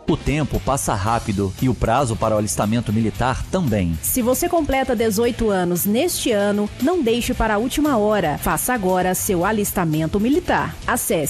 O tempo passa rápido e o prazo para o alistamento militar também. Se você completa 18 anos neste ano, não deixe para a última hora. Faça agora seu alistamento militar. Acesse